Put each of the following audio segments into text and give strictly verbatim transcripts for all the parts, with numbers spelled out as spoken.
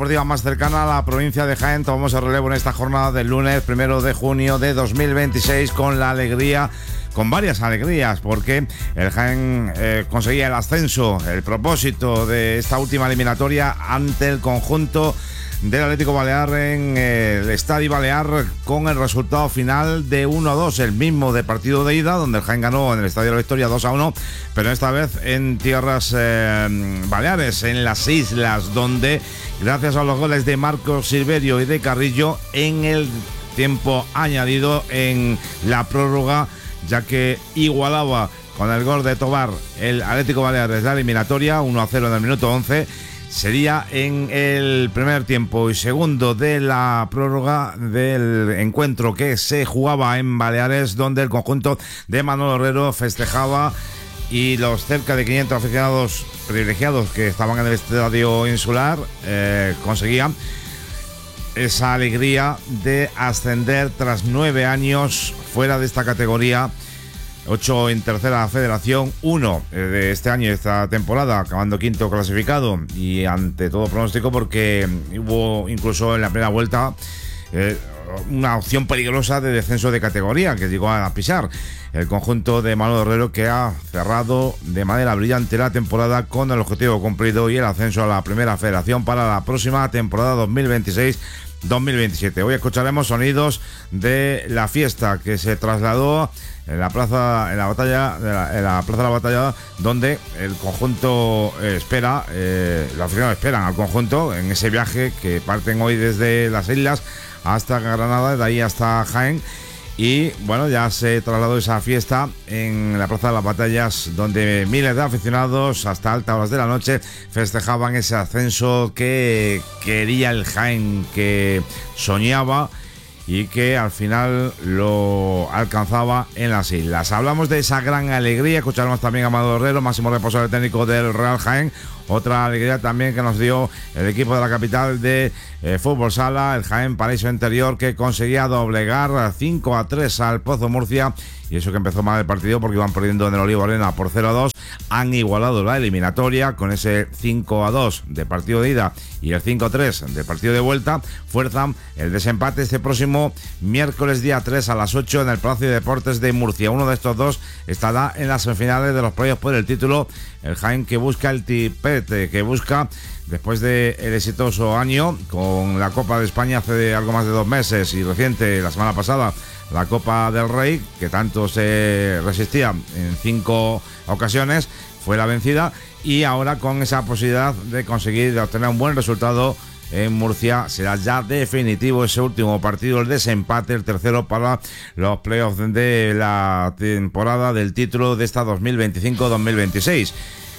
deportiva más cercana a la provincia de Jaén. Tomamos el relevo en esta jornada del lunes primero de junio de dos mil veintiséis con la alegría, con varias alegrías, porque el Jaén eh, conseguía el ascenso, el propósito de esta última eliminatoria ante el conjunto del Atlético Balear en el Estadio Balear, con el resultado final de uno a dos, el mismo de partido de ida, donde el Jaén ganó en el Estadio de la Victoria dos a uno, pero esta vez en tierras eh, baleares, en las islas, donde gracias a los goles de Marcos Silverio y de Carrillo en el tiempo añadido, en la prórroga, ya que igualaba con el gol de Tobar el Atlético Balear desde la eliminatoria, uno a cero en el minuto once. Sería en el primer tiempo y segundo de la prórroga del encuentro que se jugaba en Baleares, donde el conjunto de Manolo Herrero festejaba y los cerca de quinientos aficionados privilegiados que estaban en el estadio insular eh, conseguían esa alegría de ascender tras nueve años fuera de esta categoría. Ocho en tercera federación, uno de este año, esta temporada, acabando quinto clasificado, y ante todo pronóstico, porque hubo incluso en la primera vuelta eh, una opción peligrosa de descenso de categoría que llegó a pisar el conjunto de Manolo Herrero, que ha cerrado de manera brillante la temporada con el objetivo cumplido y el ascenso a la primera federación para la próxima temporada dos mil veintiséis dos mil veintisiete. Hoy escucharemos sonidos de la fiesta que se trasladó en la plaza, en la batalla, en la, en la plaza de la batalla, donde el conjunto eh, espera, eh, los aficionados esperan al conjunto en ese viaje que parten hoy desde las islas hasta Granada, de ahí hasta Jaén. Y bueno, ya se trasladó esa fiesta en la Plaza de las Batallas, donde miles de aficionados hasta altas horas de la noche festejaban ese ascenso que quería el Jaén, que soñaba y que al final lo alcanzaba en las islas. Hablamos de esa gran alegría, escucharemos también a Manolo Herrero, máximo responsable técnico del Real Jaén. Otra alegría también que nos dio el equipo de la capital de eh, fútbol sala, el Jaén Paraíso Interior, que conseguía doblegar cinco a tres al Pozo Murcia, y eso que empezó mal el partido porque iban perdiendo en el Olivo Arena por cero a dos. Han igualado la eliminatoria con ese cinco a dos de partido de ida y el cinco a tres de partido de vuelta. Fuerzan el desempate este próximo miércoles día tres a las ocho en el Palacio de Deportes de Murcia. Uno de estos dos estará en las semifinales de los playoffs por el título. El Jaén, que busca el tipete, que busca, después del exitoso año con la Copa de España hace algo más de dos meses, y reciente, la semana pasada, la Copa del Rey, que tanto se resistía en cinco ocasiones, fue la vencida, y ahora con esa posibilidad de conseguir de obtener un buen resultado en Murcia, será ya definitivo ese último partido, el desempate, el tercero para los playoffs de la temporada del título de esta dos mil veinticinco dos mil veintiséis.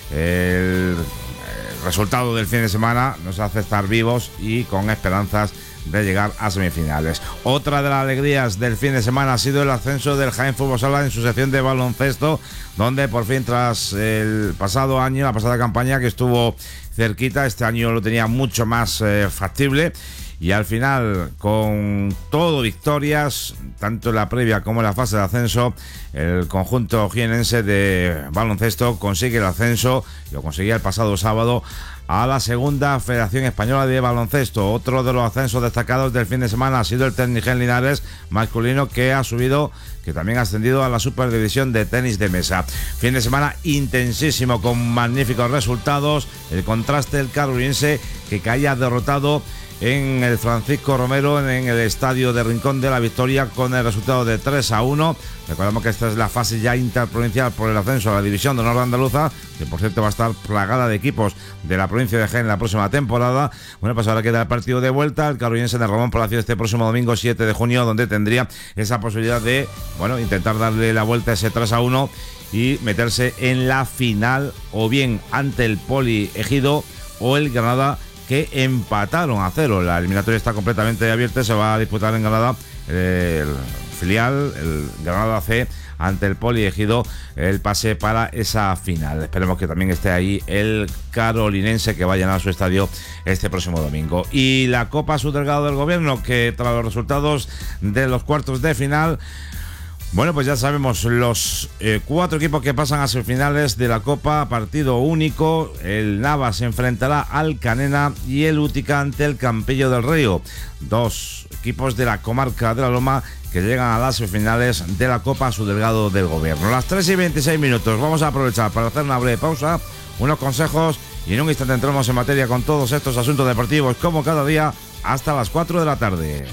El resultado del fin de semana nos hace estar vivos y con esperanzas de llegar a semifinales. Otra de las alegrías del fin de semana ha sido el ascenso del Jaén Fútbol Sala en su sección de baloncesto, donde por fin, tras el pasado año, la pasada campaña que estuvo cerquita, este año lo tenía mucho más eh, factible, y al final, con todo victorias, tanto en la previa como en la fase de ascenso, el conjunto jienense de baloncesto consigue el ascenso, lo conseguía el pasado sábado, a la segunda Federación Española de Baloncesto. Otro de los ascensos destacados del fin de semana ha sido el Tecnigel Linares masculino, que ha subido, que también ha ascendido a la Superdivisión de tenis de mesa. Fin de semana intensísimo, con magníficos resultados. El contraste del carolinense, que caía derrotado en el Francisco Romero, en el estadio de Rincón de la Victoria, con el resultado de tres a uno. Recordamos que esta es la fase ya interprovincial por el ascenso a la División de Honor Andaluza, que por cierto va a estar plagada de equipos de la provincia de Jaén en la próxima temporada. Bueno, pues ahora queda el partido de vuelta, el carolinense de Ramón Palacio, este próximo domingo siete de junio, donde tendría esa posibilidad de, bueno, intentar darle la vuelta a ese tres a uno y meterse en la final, o bien ante el Poli Ejido o el Granada, que empataron a cero. La eliminatoria está completamente abierta, se va a disputar en Granada el filial, el Granada C, ante el Poli Ejido, el pase para esa final. Esperemos que también esté ahí el carolinense, que va a llenar su estadio este próximo domingo. Y la Copa Subdelegado del Gobierno, que tras los resultados de los cuartos de final, Bueno, pues ya sabemos los eh, cuatro equipos que pasan a semifinales de la Copa, partido único. El Nava se enfrentará al Canena y el Útica ante el Campillo del Río. Dos equipos de la comarca de la Loma que llegan a las semifinales de la Copa a su delegado del gobierno. Las tres y veintiséis minutos. Vamos a aprovechar para hacer una breve pausa, unos consejos y en un instante entramos en materia con todos estos asuntos deportivos como cada día hasta las cuatro de la tarde.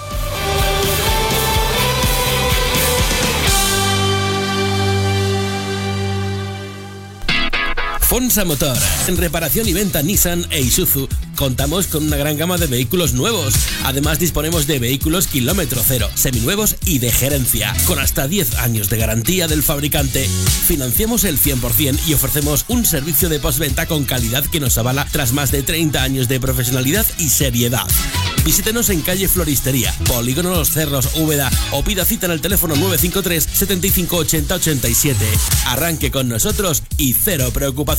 Fonsa Motor. En reparación y venta Nissan e Isuzu contamos con una gran gama de vehículos nuevos. Además disponemos de vehículos kilómetro cero, seminuevos y de gerencia, con hasta diez años de garantía del fabricante. Financiamos el cien por ciento y ofrecemos un servicio de postventa con calidad que nos avala tras más de treinta años de profesionalidad y seriedad. Visítenos en calle Floristería, Polígono Los Cerros, Úbeda, o pida cita en el teléfono nueve cinco tres, setenta y cinco, ochenta, ochenta y siete. Arranque con nosotros y cero preocupaciones.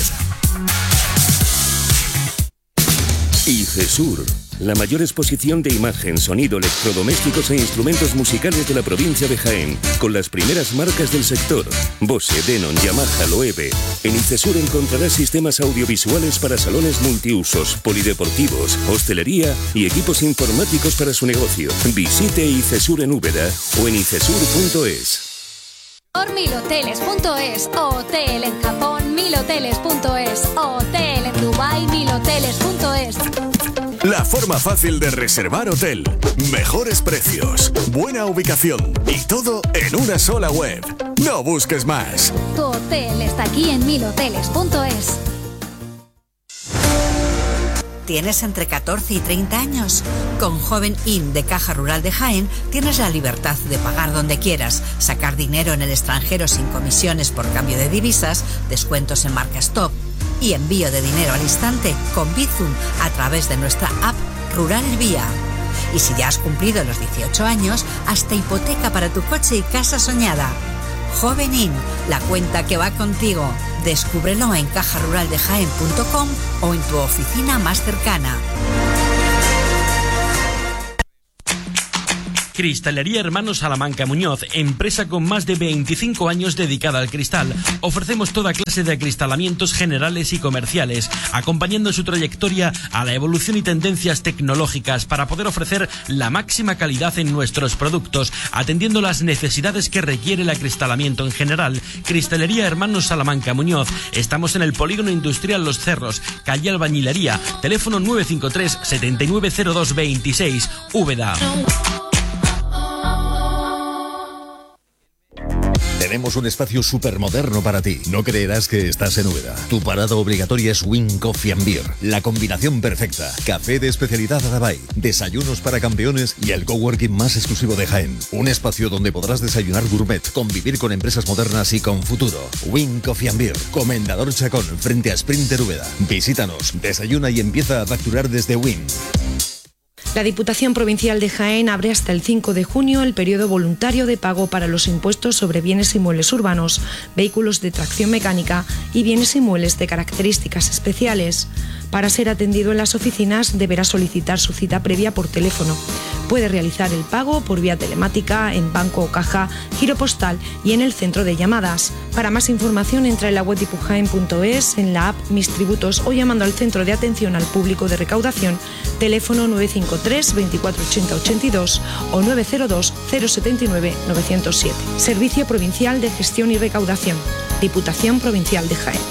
ICESUR, la mayor exposición de imagen, sonido, electrodomésticos e instrumentos musicales de la provincia de Jaén, con las primeras marcas del sector: Bose, Denon, Yamaha, Loewe. En ICESUR encontrarás sistemas audiovisuales para salones multiusos, polideportivos, hostelería y equipos informáticos para su negocio. Visite ICESUR en Úbeda o en icesur punto es. Por mil hoteles punto es, hotel en Japón, mil hoteles punto es, hotel en Dubái, mil hoteles punto es. La forma fácil de reservar hotel, mejores precios, buena ubicación y todo en una sola web. No busques más. Tu hotel está aquí en mil hoteles punto es. ¿Tienes entre catorce y treinta años? Con Joven In de Caja Rural de Jaén tienes la libertad de pagar donde quieras, sacar dinero en el extranjero sin comisiones por cambio de divisas, descuentos en marcas top y envío de dinero al instante con Bizum a través de nuestra app Rural Vía. Y si ya has cumplido los dieciocho años, hasta hipoteca para tu coche y casa soñada. Joven In, la cuenta que va contigo. Descúbrelo en caja rural de jaén punto com o en tu oficina más cercana. Cristalería Hermanos Salamanca Muñoz, empresa con más de veinticinco años dedicada al cristal. Ofrecemos toda clase de acristalamientos generales y comerciales, acompañando su trayectoria a la evolución y tendencias tecnológicas para poder ofrecer la máxima calidad en nuestros productos, atendiendo las necesidades que requiere el acristalamiento en general. Cristalería Hermanos Salamanca Muñoz. Estamos en el Polígono Industrial Los Cerros, calle Albañilería, teléfono nueve cinco tres, setenta y nueve cero dos veintiséis, Úbeda. Tenemos un espacio supermoderno para ti. No creerás que estás en Úbeda. Tu parada obligatoria es Win Coffee and Beer. La combinación perfecta. Café de especialidad Adabay, desayunos para campeones y el coworking más exclusivo de Jaén. Un espacio donde podrás desayunar gourmet, convivir con empresas modernas y con futuro. Win Coffee and Beer. Comendador Chacón, frente a Sprinter Úbeda. Visítanos, desayuna y empieza a facturar desde Win. La Diputación Provincial de Jaén abre hasta el cinco de junio el periodo voluntario de pago para los impuestos sobre bienes inmuebles urbanos, vehículos de tracción mecánica y bienes inmuebles de características especiales. Para ser atendido en las oficinas deberá solicitar su cita previa por teléfono. Puede realizar el pago por vía telemática, en banco o caja, giro postal y en el centro de llamadas. Para más información entra en la web dipujaen punto es, en la app Mis Tributos o llamando al Centro de Atención al Público de Recaudación, teléfono nueve cinco tres, veinticuatro ochenta ochenta y dos o nueve cero dos, cero setenta y nueve, novecientos siete. Servicio Provincial de Gestión y Recaudación. Diputación Provincial de Jaén.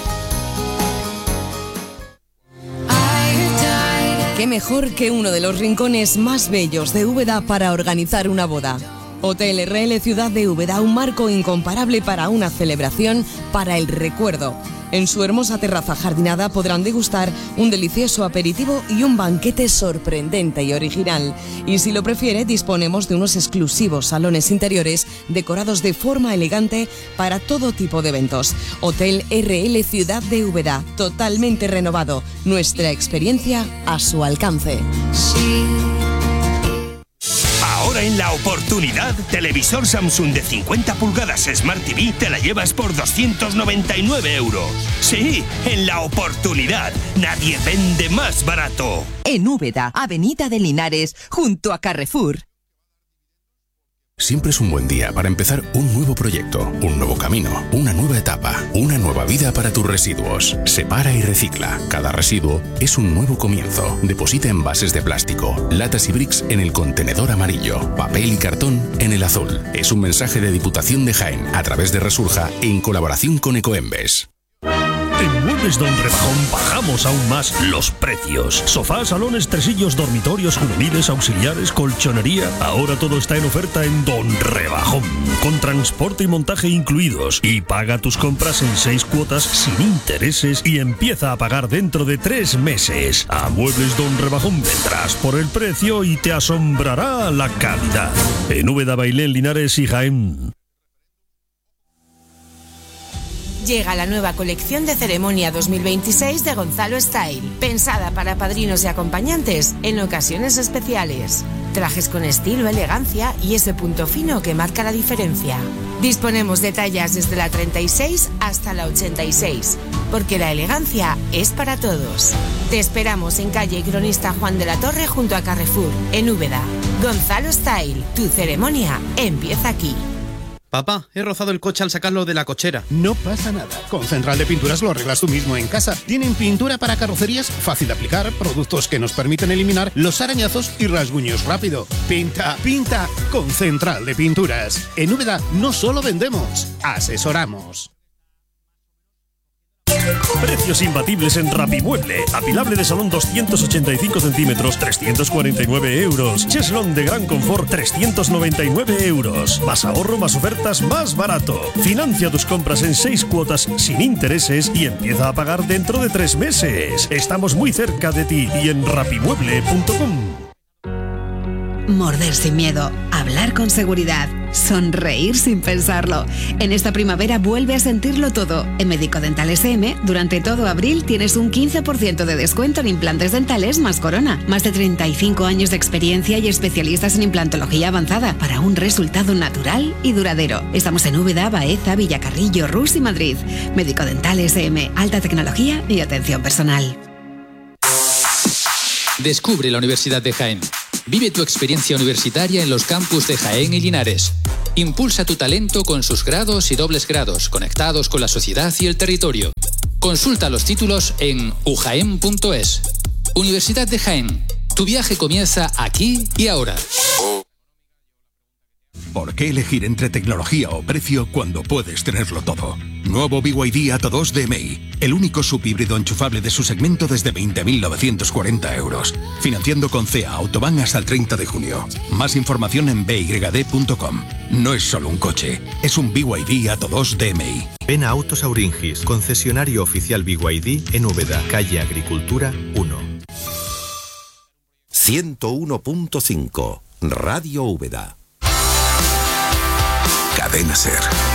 ¿Qué mejor que uno de los rincones más bellos de Úbeda para organizar una boda? Hotel R L Ciudad de Úbeda, un marco incomparable para una celebración para el recuerdo. En su hermosa terraza jardinada podrán degustar un delicioso aperitivo y un banquete sorprendente y original. Y si lo prefiere, disponemos de unos exclusivos salones interiores decorados de forma elegante para todo tipo de eventos. Hotel R L Ciudad de Úbeda, totalmente renovado. Nuestra experiencia a su alcance. Ahora en La Oportunidad, televisor Samsung de cincuenta pulgadas Smart T V te la llevas por doscientos noventa y nueve euros. Sí, en La Oportunidad, nadie vende más barato. En Úbeda, Avenida de Linares, junto a Carrefour. Siempre es un buen día para empezar un nuevo proyecto, un nuevo camino, una nueva etapa, una nueva vida para tus residuos. Separa y recicla. Cada residuo es un nuevo comienzo. Deposita envases de plástico, latas y bricks en el contenedor amarillo, papel y cartón en el azul. Es un mensaje de Diputación de Jaén a través de Resurja en colaboración con Ecoembes. En Muebles Don Rebajón bajamos aún más los precios. Sofás, salones, tresillos, dormitorios, juveniles, auxiliares, colchonería. Ahora todo está en oferta en Don Rebajón, con transporte y montaje incluidos. Y paga tus compras en seis cuotas sin intereses y empieza a pagar dentro de tres meses. A Muebles Don Rebajón vendrás por el precio y te asombrará la calidad. En Úbeda, Bailén, Linares y Jaén. Llega la nueva colección de ceremonia dos mil veintiséis de Gonzalo Style, pensada para padrinos y acompañantes en ocasiones especiales. Trajes con estilo, elegancia y ese punto fino que marca la diferencia. Disponemos de tallas desde la treinta y seis hasta la ochenta y seis, porque la elegancia es para todos. Te esperamos en calle Cronista Juan de la Torre junto a Carrefour, en Úbeda. Gonzalo Style, tu ceremonia empieza aquí. Papá, he rozado el coche al sacarlo de la cochera. No pasa nada. Con Central de Pinturas lo arreglas tú mismo en casa. Tienen pintura para carrocerías fácil de aplicar, productos que nos permiten eliminar los arañazos y rasguños rápido. Pinta, pinta con Central de Pinturas. En Úbeda no solo vendemos, asesoramos. Precios imbatibles en Rapimueble. Apilable de salón doscientos ochenta y cinco centímetros, trescientos cuarenta y nueve euros. Cheslón de gran confort, trescientos noventa y nueve euros. Más ahorro, más ofertas, más barato. Financia tus compras en seis cuotas sin intereses y empieza a pagar dentro de tres meses. Estamos muy cerca de ti y en rapimueble punto com. Morder sin miedo, hablar con seguridad, sonreír sin pensarlo. En esta primavera vuelve a sentirlo todo. En Médico Dental S M, durante todo abril tienes un quince por ciento de descuento en implantes dentales más corona. Más de treinta y cinco años de experiencia y especialistas en implantología avanzada para un resultado natural y duradero. Estamos en Úbeda, Baeza, Villacarrillo, Rus y Madrid. Médico Dental S M, alta tecnología y atención personal. Descubre la Universidad de Jaén. Vive tu experiencia universitaria en los campus de Jaén y Linares. Impulsa tu talento con sus grados y dobles grados, conectados con la sociedad y el territorio. Consulta los títulos en u jaén punto es. Universidad de Jaén. Tu viaje comienza aquí y ahora. ¿Por qué elegir entre tecnología o precio cuando puedes tenerlo todo? Nuevo B Y D Atto dos de M I, el único subhíbrido enchufable de su segmento desde veinte mil novecientos cuarenta euros. Financiando con C E A Autobahn hasta el treinta de junio. Más información en b y d punto com. No es solo un coche, es un B Y D Atto dos de M I. Ven a Autos Auringis, concesionario oficial B Y D en Úbeda, calle Agricultura uno. ciento uno punto cinco, Radio Úbeda. Cadena Ser.